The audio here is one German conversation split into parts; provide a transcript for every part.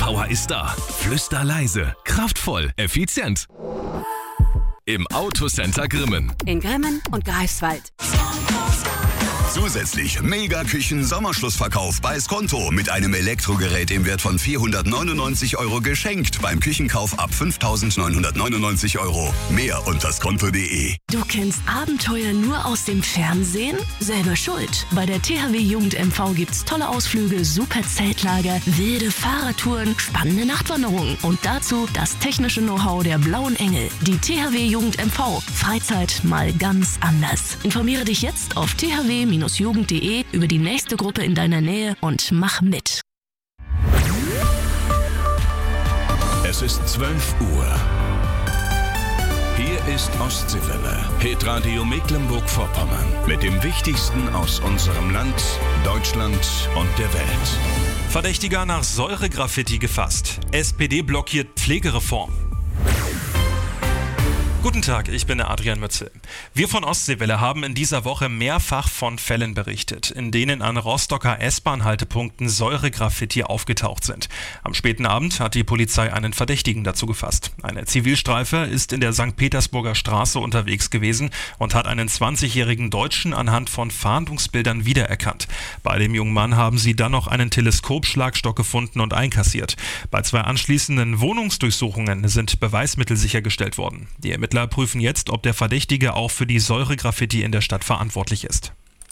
Power ist da. Flüster leise, kraftvoll, effizient. Im Autocenter Grimmen. In Grimmen und Greifswald. Zusätzlich Mega-Küchen-Sommerschlussverkauf bei Skonto mit einem Elektrogerät im Wert von 499 € geschenkt beim Küchenkauf ab 5.999 €. Mehr unter skonto.de. Du kennst Abenteuer nur aus dem Fernsehen? Selber schuld. Bei der THW Jugend MV gibt's tolle Ausflüge, super Zeltlager, wilde Fahrradtouren, spannende Nachtwanderungen und dazu das technische Know-how der Blauen Engel. Die THW Jugend MV. Freizeit mal ganz anders. Informiere dich jetzt auf thw-jugend.de über die nächste Gruppe in deiner Nähe und mach mit. Es ist 12 Uhr. Hier ist Ostseewelle, Hitradio Mecklenburg-Vorpommern. Mit dem Wichtigsten aus unserem Land, Deutschland und der Welt. Verdächtiger nach Säuregraffiti gefasst. SPD blockiert Pflegereform. Guten Tag, ich bin der Adrian Mützel. Wir von Ostseewelle haben in dieser Woche mehrfach von Fällen berichtet, in denen an Rostocker S-Bahn-Haltepunkten Säuregraffiti aufgetaucht sind. Am späten Abend hat die Polizei einen Verdächtigen dazu gefasst. Eine Zivilstreife ist in der St. Petersburger Straße unterwegs gewesen und hat einen 20-jährigen Deutschen anhand von Fahndungsbildern wiedererkannt. Bei dem jungen Mann haben sie dann noch einen Teleskopschlagstock gefunden und einkassiert. Bei 2 anschließenden Wohnungsdurchsuchungen sind Beweismittel sichergestellt worden. Die Ermittler prüfen jetzt, ob der Verdächtige auch für die Säuregraffiti in der Stadt verantwortlich ist.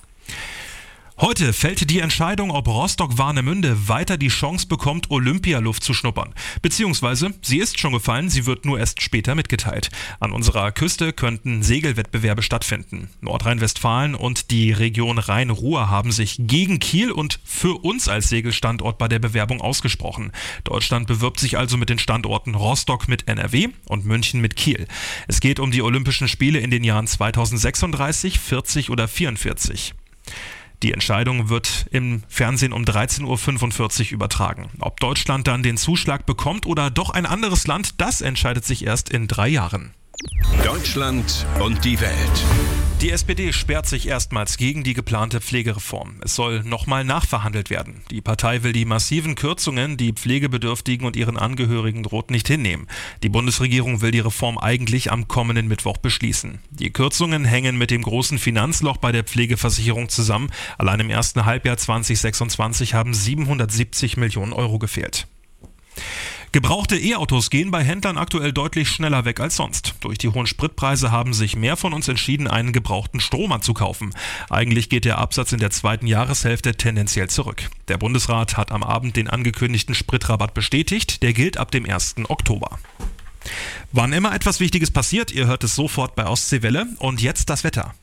Heute fällt die Entscheidung, ob Rostock-Warnemünde weiter die Chance bekommt, Olympialuft zu schnuppern. Beziehungsweise, sie ist schon gefallen, sie wird nur erst später mitgeteilt. An unserer Küste könnten Segelwettbewerbe stattfinden. Nordrhein-Westfalen und die Region Rhein-Ruhr haben sich gegen Kiel und für uns als Segelstandort bei der Bewerbung ausgesprochen. Deutschland bewirbt sich also mit den Standorten Rostock mit NRW und München mit Kiel. Es geht um die Olympischen Spiele in den Jahren 2036, 40 oder 44. Die Entscheidung wird im Fernsehen um 13.45 Uhr übertragen. Ob Deutschland dann den Zuschlag bekommt oder doch ein anderes Land, das entscheidet sich erst in 3 Jahren. Deutschland und die Welt. Die SPD sperrt sich erstmals gegen die geplante Pflegereform. Es soll nochmal nachverhandelt werden. Die Partei will die massiven Kürzungen, die Pflegebedürftigen und ihren Angehörigen droht, nicht hinnehmen. Die Bundesregierung will die Reform eigentlich am kommenden Mittwoch beschließen. Die Kürzungen hängen mit dem großen Finanzloch bei der Pflegeversicherung zusammen. Allein im ersten Halbjahr 2026 haben 770 Millionen € gefehlt. Gebrauchte E-Autos gehen bei Händlern aktuell deutlich schneller weg als sonst. Durch die hohen Spritpreise haben sich mehr von uns entschieden, einen gebrauchten Stromer zu kaufen. Eigentlich geht der Absatz in der 2. Jahreshälfte tendenziell zurück. Der Bundesrat hat am Abend den angekündigten Spritrabatt bestätigt. Der gilt ab dem 1. Oktober. Wann immer etwas Wichtiges passiert, ihr hört es sofort bei Ostseewelle. Und jetzt das Wetter.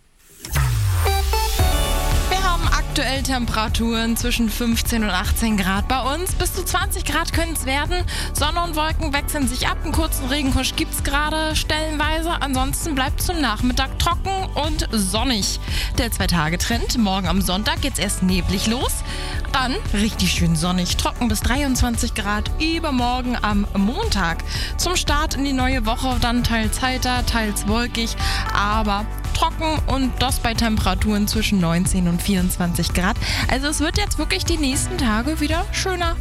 Aktuell Temperaturen zwischen 15 und 18 Grad bei uns. Bis zu 20 Grad können es werden. Sonne und Wolken wechseln sich ab. Einen kurzen Regenhusch gibt es gerade stellenweise. Ansonsten bleibt es zum Nachmittag trocken und sonnig. Der 2-Tage-Trend. Morgen am Sonntag geht es erst neblig los. Dann richtig schön sonnig, trocken bis 23 Grad. Übermorgen am Montag. Zum Start in die neue Woche dann teils heiter, teils wolkig, aber trocken und das bei Temperaturen zwischen 19 und 24 Grad. Also es wird jetzt wirklich die nächsten Tage wieder schöner.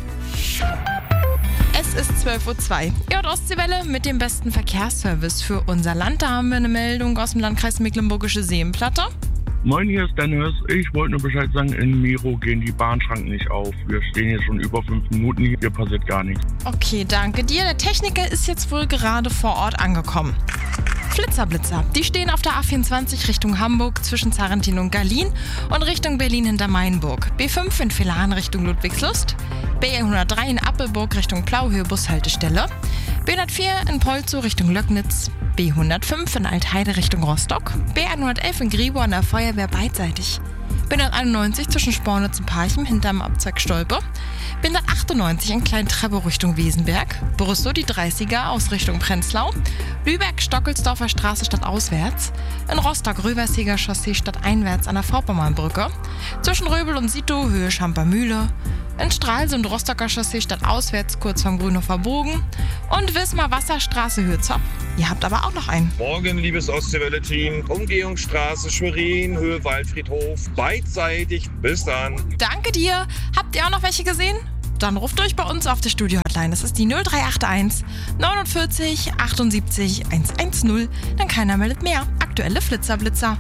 Es ist 12.02 Uhr. Ihr hört Ostseewelle mit dem besten Verkehrsservice für unser Land. Da haben wir eine Meldung aus dem Landkreis Mecklenburgische Seenplatte. Moin, hier ist Dennis. Ich wollte nur Bescheid sagen, in Miro gehen die Bahnschranken nicht auf. Wir stehen hier schon über 5 Minuten, hier passiert gar nichts. Okay, danke dir. Der Techniker ist jetzt wohl gerade vor Ort angekommen. Flitzer, die stehen auf der A24 Richtung Hamburg zwischen Zarrentin und Gallien und Richtung Berlin hinter Mainburg. B5 in Villahn Richtung Ludwigslust, B103 in Appelburg Richtung Plauhöhe Bushaltestelle, B104 in Polzow Richtung Löcknitz, B105 in Altheide Richtung Rostock, B111 in Griebo an der Feuerwehr beidseitig, B191 zwischen Spornitz und Parchim hinterm Abzweig Stolpe, B198 in Klein-Treppow Richtung Wesenberg, Brüssow die 30er aus Richtung Prenzlau, Lübeck-Stockelsdorfer Straße stadtauswärts, in Rostock-Röverseger Chaussee stadteinwärts an der Vorpommernbrücke, zwischen Röbel und Sito Höhe Schampermühle, in Stralsund Rostocker Chaussee stadtauswärts kurz vom Grünhofer Bogen und Wismar Wasserstraße Höhe Zopp. Ihr habt aber auch noch einen. Morgen, liebes Ostseewelle-Team. Umgehungsstraße Schwerin, Höhe Waldfriedhof, beidseitig. Bis dann. Danke dir. Habt ihr auch noch welche gesehen? dann ruft durch bei uns auf die Studio-Hotline. Das ist die 0381 49 78 110. Dann keiner meldet mehr. Aktuelle Flitzer-Blitzer.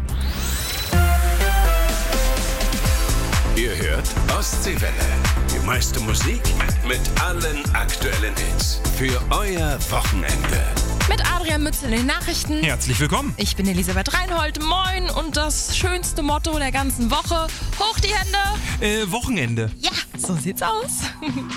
Ihr hört Ostseewelle. Die meiste Musik mit allen aktuellen Hits. Für euer Wochenende. Mit Adrian Mützel in den Nachrichten. Herzlich willkommen. Ich bin Elisabeth Reinhold. Moin. Und das schönste Motto der ganzen Woche. Hoch die Hände. Wochenende. Ja, so sieht's aus.